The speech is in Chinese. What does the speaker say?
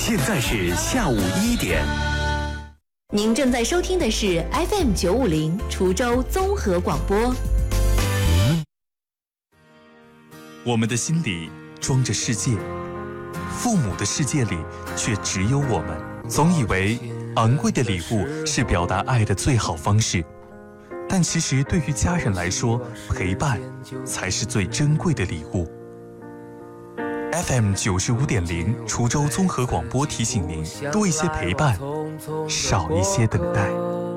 现在是下午1点。 您正在收听的是 FM950 滁州综合广播。 我们的心里装着世界，父母的世界里却只有我们。总以为昂贵的礼物是表达爱的最好方式，但其实对于家人来说，陪伴才是最珍贵的礼物。FM95.0 滁州综合广播提醒您：多一些陪伴，少一些等待。